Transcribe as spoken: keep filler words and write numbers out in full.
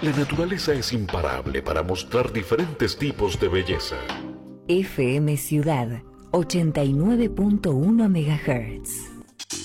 La naturaleza es imparable para mostrar diferentes tipos de belleza. F M Ciudad ochenta y nueve punto uno megahertz.